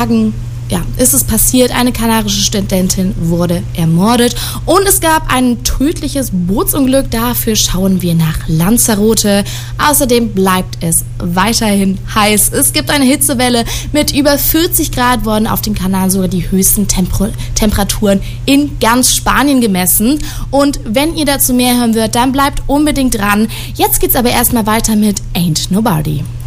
Ja, ist es passiert, eine kanarische Studentin wurde ermordet und es gab ein tödliches Bootsunglück, dafür schauen wir nach Lanzarote. Außerdem bleibt es weiterhin heiß. Es gibt eine Hitzewelle mit über 40 Grad, wurden auf den Kanaren sogar die höchsten Temperaturen in ganz Spanien gemessen. Und wenn ihr dazu mehr hören wollt, dann bleibt unbedingt dran. Jetzt geht's aber erstmal weiter mit Ain't Nobody.